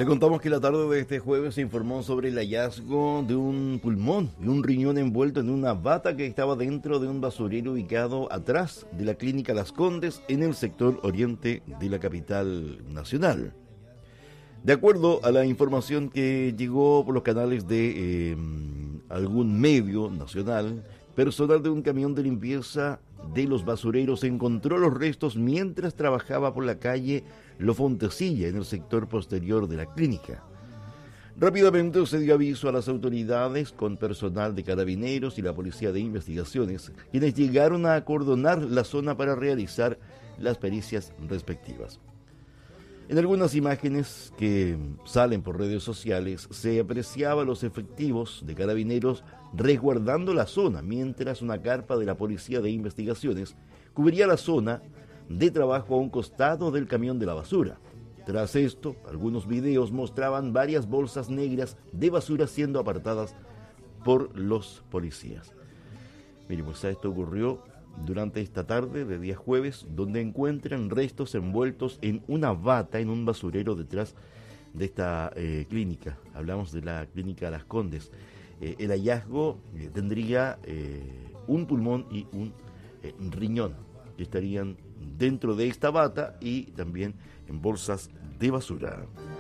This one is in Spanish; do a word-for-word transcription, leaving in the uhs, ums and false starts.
Le contamos que la tarde de este jueves se informó sobre el hallazgo de un pulmón y un riñón envuelto en una bata que estaba dentro de un basurero ubicado atrás de la clínica Las Condes en el sector oriente de la capital nacional. De acuerdo a la información que llegó por los canales de eh, algún medio nacional, personal de un camión de limpieza de los basureros encontró los restos mientras trabajaba por la calle Lo Fontecilla en el sector posterior de la clínica. Rápidamente se dio aviso a las autoridades con personal de Carabineros y la Policía de Investigaciones, quienes llegaron a acordonar la zona para realizar las pericias respectivas. En algunas imágenes que salen por redes sociales se apreciaba a los efectivos de Carabineros resguardando la zona, mientras una carpa de la Policía de Investigaciones cubría la zona de trabajo a un costado del camión de la basura. Tras esto, algunos videos mostraban varias bolsas negras de basura siendo apartadas por los policías. Mire, pues esto ocurrió durante esta tarde de día jueves, donde encuentran restos envueltos en una bata en un basurero detrás de esta eh, clínica. Hablamos de la clínica Las Condes. Eh, el hallazgo eh, tendría eh, un pulmón y un eh, riñón que estarían dentro de esta bata y también en bolsas de basura.